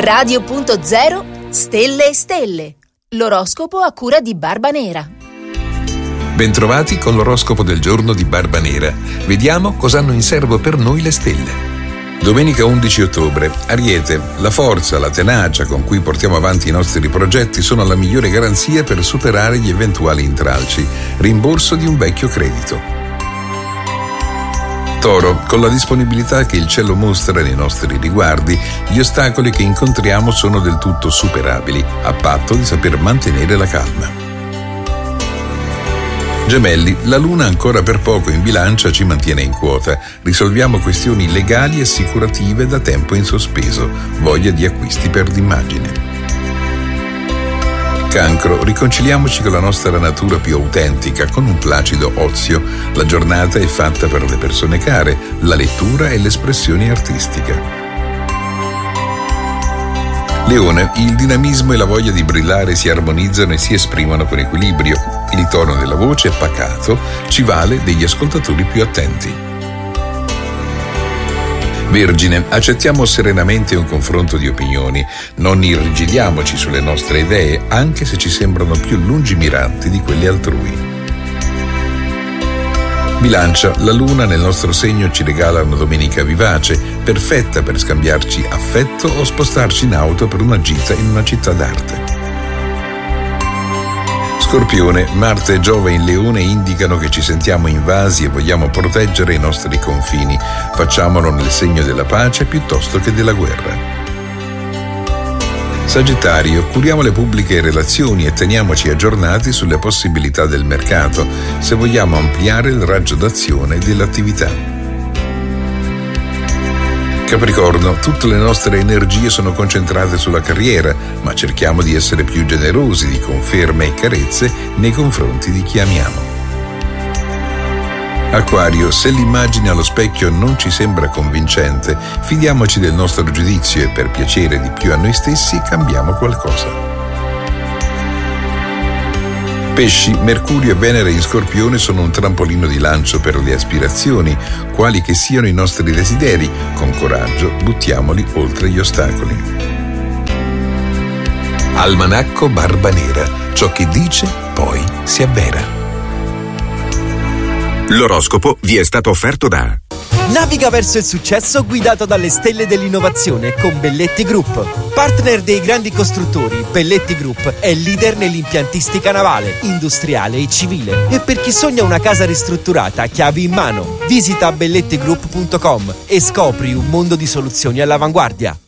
Radio.0 Stelle e Stelle. L'oroscopo a cura di Barba Nera. Bentrovati con l'oroscopo del giorno di Barba Nera. Vediamo cosa hanno in serbo per noi le stelle. Domenica 11 ottobre. Ariete, la forza, la tenacia con cui portiamo avanti i nostri progetti sono la migliore garanzia per superare gli eventuali intralci. Rimborso di un vecchio credito. Toro, con la disponibilità che il cielo mostra nei nostri riguardi, gli ostacoli che incontriamo sono del tutto superabili, a patto di saper mantenere la calma. Gemelli, la luna ancora per poco in bilancia ci mantiene in quota. Risolviamo questioni legali e assicurative da tempo in sospeso. Voglia di acquisti per l'immagine. Cancro, riconciliamoci con la nostra natura più autentica, con un placido ozio. La giornata è fatta per le persone care, la lettura e l'espressione artistica. Leone, il dinamismo e la voglia di brillare si armonizzano e si esprimono con equilibrio. Il tono della voce è pacato, ci vale degli ascoltatori più attenti. Vergine, accettiamo serenamente un confronto di opinioni, non irrigidiamoci sulle nostre idee, anche se ci sembrano più lungimiranti di quelle altrui. Bilancia, la luna nel nostro segno ci regala una domenica vivace, perfetta per scambiarci affetto o spostarci in auto per una gita in una città d'arte. Scorpione, Marte e Giove in Leone indicano che ci sentiamo invasi e vogliamo proteggere i nostri confini. Facciamolo nel segno della pace piuttosto che della guerra. Sagittario, curiamo le pubbliche relazioni e teniamoci aggiornati sulle possibilità del mercato, se vogliamo ampliare il raggio d'azione dell'attività. Capricorno, tutte le nostre energie sono concentrate sulla carriera, ma cerchiamo di essere più generosi di conferme e carezze nei confronti di chi amiamo. Acquario, se l'immagine allo specchio non ci sembra convincente, fidiamoci del nostro giudizio e per piacere di più a noi stessi cambiamo qualcosa. Pesci, Mercurio e Venere in Scorpione sono un trampolino di lancio per le aspirazioni, quali che siano i nostri desideri, con coraggio buttiamoli oltre gli ostacoli. Almanacco Barba Nera, ciò che dice poi si avvera. L'oroscopo vi è stato offerto da Naviga verso il successo guidato dalle stelle dell'innovazione con Belletti Group. Partner dei grandi costruttori, Belletti Group è leader nell'impiantistica navale, industriale e civile. E per chi sogna una casa ristrutturata, chiavi in mano. Visita bellettigroup.com e scopri un mondo di soluzioni all'avanguardia.